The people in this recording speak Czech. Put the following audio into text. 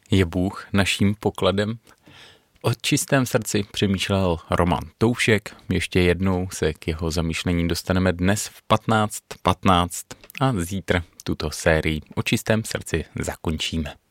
Je Bůh naším pokladem? O čistém srdci přemýšlel Roman Toušek. Ještě jednou se k jeho zamýšlení dostaneme dnes v 15:15 a zítra tuto sérii o čistém srdci zakončíme.